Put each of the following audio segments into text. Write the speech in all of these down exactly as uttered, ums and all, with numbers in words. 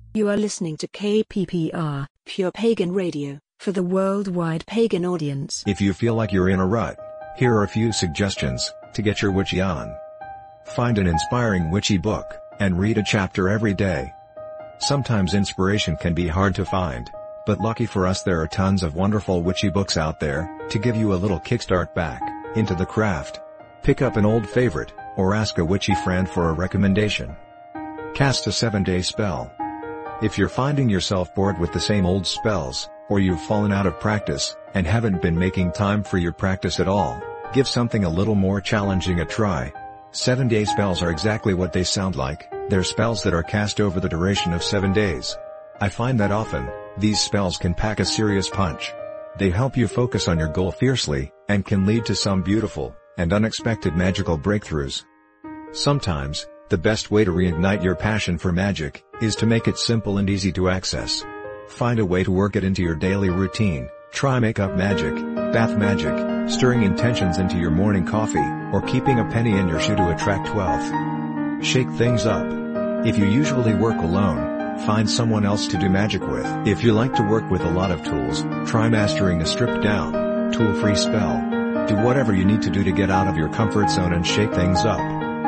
You are listening to K P P R, Pure Pagan Radio, for the worldwide pagan audience. If you feel like you're in a rut, here are a few suggestions to get your witchy on. Find an inspiring witchy book, and read a chapter every day. Sometimes inspiration can be hard to find, but lucky for us there are tons of wonderful witchy books out there, to give you a little kickstart back into the craft. Pick up an old favorite, or ask a witchy friend for a recommendation. Cast a seven-day spell. If you're finding yourself bored with the same old spells, or you've fallen out of practice, and haven't been making time for your practice at all, give something a little more challenging a try. Seven-day spells are exactly what they sound like. They're spells that are cast over the duration of seven days. I find that often, these spells can pack a serious punch. They help you focus on your goal fiercely, and can lead to some beautiful, and unexpected magical breakthroughs. Sometimes, the best way to reignite your passion for magic, is to make it simple and easy to access. Find a way to work it into your daily routine. Try makeup magic, bath magic, stirring intentions into your morning coffee, or keeping a penny in your shoe to attract wealth. Shake things up. If you usually work alone, find someone else to do magic with. If you like to work with a lot of tools, try mastering a stripped-down, tool-free spell. Do whatever you need to do to get out of your comfort zone and shake things up.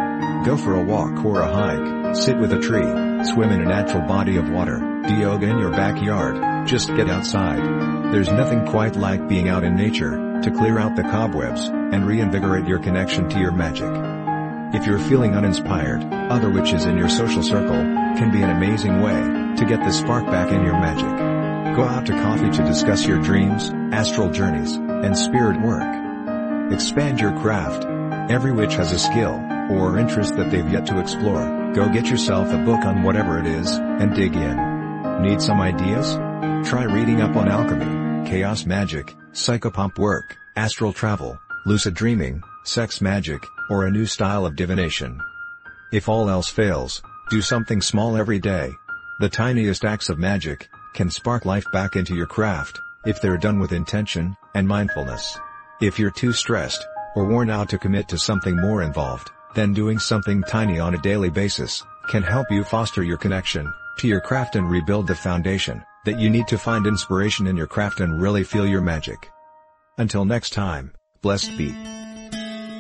Go for a walk or a hike, sit with a tree, swim in a natural body of water, do yoga in your backyard, just get outside. There's nothing quite like being out in nature, to clear out the cobwebs, and reinvigorate your connection to your magic. If you're feeling uninspired, other witches in your social circle can be an amazing way to get the spark back in your magic. Go out to coffee to discuss your dreams, astral journeys, and spirit work. Expand your craft. Every witch has a skill or interest that they've yet to explore. Go get yourself a book on whatever it is, and dig in. Need some ideas? Try reading up on alchemy, chaos magic, psychopomp work, astral travel, lucid dreaming, sex magic, or a new style of divination. If all else fails, do something small every day. The tiniest acts of magic can spark life back into your craft, if they're done with intention and mindfulness. If you're too stressed or worn out to commit to something more involved, then doing something tiny on a daily basis can help you foster your connection to your craft and rebuild the foundation that you need to find inspiration in your craft and really feel your magic. Until next time, blessed be.